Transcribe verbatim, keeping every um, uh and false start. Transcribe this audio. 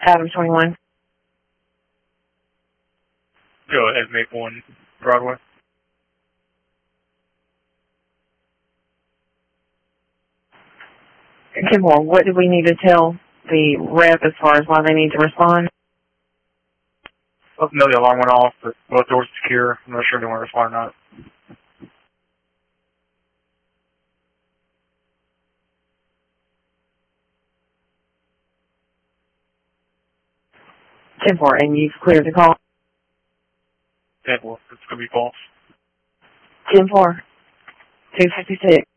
Adams twenty-one. Go ahead, make one Broadway. ten four, what do we need to tell the rep as far as why they need to respond? Let them know the alarm went off, but both doors are secure. I'm not sure if they want to respond or not. ten four, and you've cleared the call? ten four, it's going to be false. ten four, two fifty-six.